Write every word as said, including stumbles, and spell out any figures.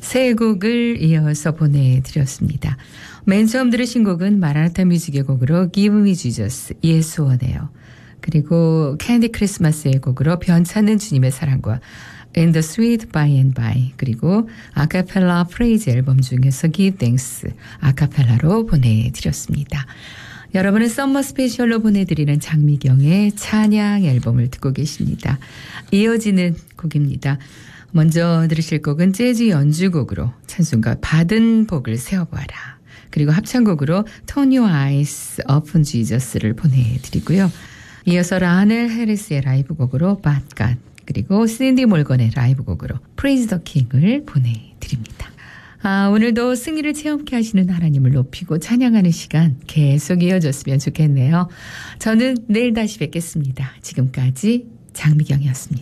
세 곡을 이어서 보내드렸습니다. 맨 처음 들으신 곡은 마라나타 뮤직의 곡으로 Give Me Jesus, 예수 원해요. 그리고 캔디 크리스마스의 곡으로 변찮는 주님의 사랑과 In the Sweet By and By, 그리고 아카펠라 프레이즈 앨범 중에서 Give Thanks 아카펠라로 보내드렸습니다. 여러분은 썸머 스페셜로 보내드리는 장미경의 찬양 앨범을 듣고 계십니다. 이어지는 곡입니다. 먼저 들으실 곡은 재즈 연주곡으로 찬송가 받은 복을 세어보아라, 그리고 합창곡으로 Turn Your Eyes Upon Jesus를 보내드리고요. 이어서 라넬 해리스의 라이브 곡으로 Bad God, 그리고 신디 몰건의 라이브 곡으로 Praise the King을 보내드립니다. 아, 오늘도 승리를 체험케 하시는 하나님을 높이고 찬양하는 시간 계속 이어졌으면 좋겠네요. 저는 내일 다시 뵙겠습니다. 지금까지 장미경이었습니다.